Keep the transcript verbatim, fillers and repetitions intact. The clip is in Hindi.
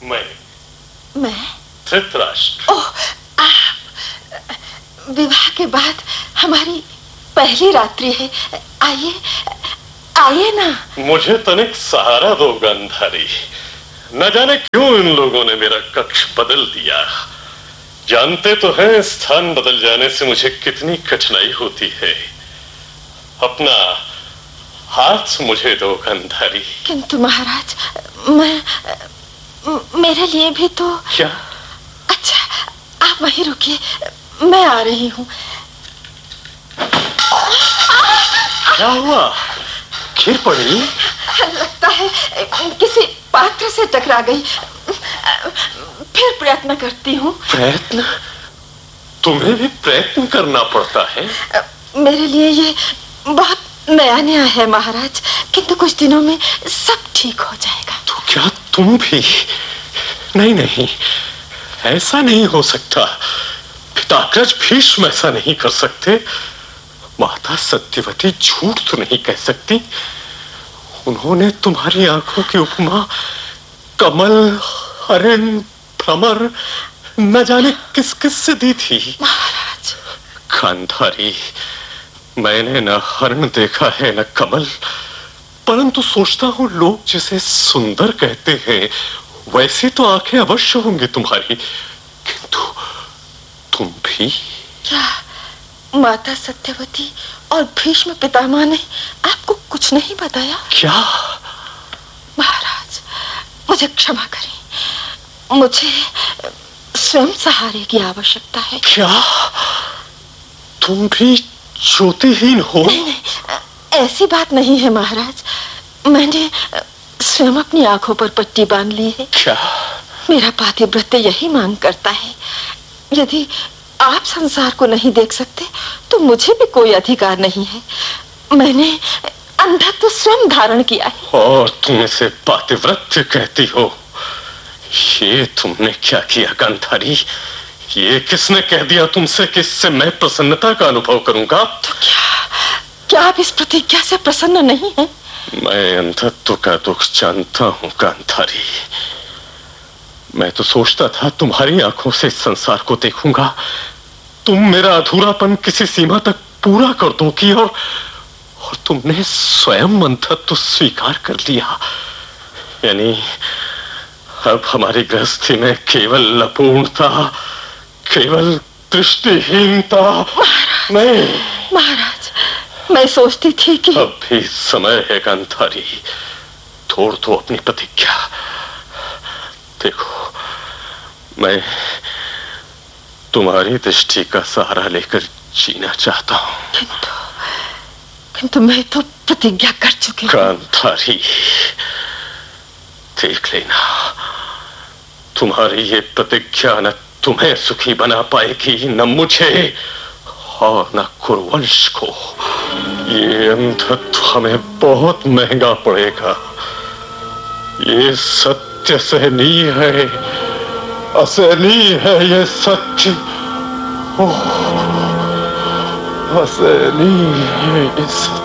मैं मैं धृतराष्ट्र। ओह, आप विवाह के बाद हमारी पहली रात्रि है। आइए आइए ना। मुझे तनिक सहारा दो गांधारी। न जाने क्यों इन लोगों ने मेरा कक्ष बदल दिया। जानते तो हैं स्थान बदल जाने से मुझे कितनी कठिनाई होती है। अपना हाथ मुझे दो गांधारी। किंतु महाराज, मैं मेरे लिए भी तो। क्या? अच्छा, आप वहीं रुकिए, मैं आ रही हूँ। क्या हुआ? गिर पड़ी? लगता है किसी पात्र से टकरा गई। फिर प्रयत्न करती हूँ। प्रयत्न? तुम्हें भी प्रयत्न करना पड़ता है? मेरे लिए ये बहुत नया नया है महाराज, किंतु कुछ दिनों में सब ठीक हो जाएगा। तो क्या तुम भी? नहीं नहीं, ऐसा नहीं हो सकता। पिताग्रज भीष्म ऐसा नहीं कर सकते। माता सत्यवती झूठ तो नहीं कह सकती। उन्होंने तुम्हारी आंखों की उपमा कमल, हरण, भ्रमर, न जाने किस किस से दी थी। महाराज। गांधारी, मैंने न हरण देखा है न कमल, परंतु सोचता हूं लोग जिसे सुंदर कहते हैं वैसी तो आंखें अवश्य होंगी तुम्हारी। किंतु तुम भी? क्या माता सत्यवती और भीष्म पितामह ने आपको कुछ नहीं बताया? क्या? महाराज, मुझे क्षमा करें, मुझे स्वयं सहारे की आवश्यकता है। क्या तुम भी ज्योतिहीन हो? नहीं नहीं, ऐसी बात नहीं है महाराज। मैंने स्वयं अपनी आंखों पर पट्टी बांध ली है। क्या? मेरा पातिव्रत्य यही मांग करता है। यदि आप संसार को नहीं देख सकते तो मुझे भी कोई अधिकार नहीं है। मैंने अंधत्व स्वयं धारण किया है। और तुम इसे पातिव्रत्य कहती हो? ये तुमने क्या किया गांधारी? ये किसने कह दिया तुमसे कि इससे मैं प्रसन्नता का अनुभव करूंगा? तो क्या क्या आप इस प्रतिज्ञा से प्रसन्न नहीं हैं? मैं अंधत्व का दुख जानता हूं गांधारी। मैं तो सोचता था तुम्हारी आंखों से इस संसार को देखूंगा, तुम मेरा अधूरापन किसी सीमा तक पूरा कर दोगी, और और तुमने स्वयं अंधत्व स्वीकार कर लिया। यानी अब हमारी गृहस्थी में केवल अपूर्णता, केवल दृष्टिहीनता। नहीं महाराज, मैं सोचती थी कि अब भी समय है गांधारी, तोड़ दो अपनी प्रतिज्ञा। देखो, मैं तुम्हारी दृष्टि का सहारा लेकर जीना चाहता हूं। किंतु किंतु मैं तो प्रतिज्ञा कर चुकी हूं। गांधारी, देख लेना, तुम्हारी ये प्रतिज्ञा न तुम्हें सुखी बना पाएगी, न मुझे और न कुरुवंश को। ये अंधत्व हमें बहुत महंगा पड़ेगा। ये सत्य सहनीय है, असहनीय है ये सत्य। ओह, असहनीय है ये सत्य।